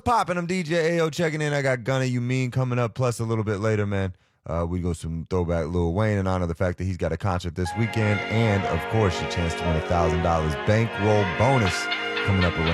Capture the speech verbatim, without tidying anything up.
Popping, I'm D J A O checking in. I got Gunna You Mean coming up, plus a little bit later, man. Uh, we go some throwback Lil Wayne in honor of the fact that he's got a concert this weekend, and of course, your chance to win a thousand dollars bankroll bonus coming up around.